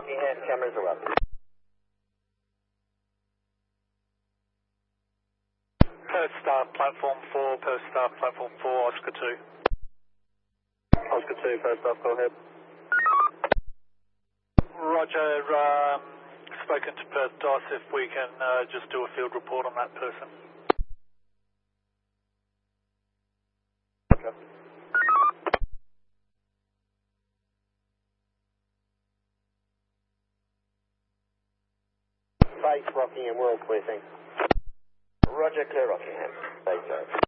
Rockingham, cameras are up. Perth Star Platform 4, Perth Star Platform 4, Oscar 2. Oscar 2, first off, go ahead. Roger, spoken to Perth DOS if we can just do a field report on that person. Okay. Base Rockingham, World Clear, thanks. Roger, clear Rockingham. Base,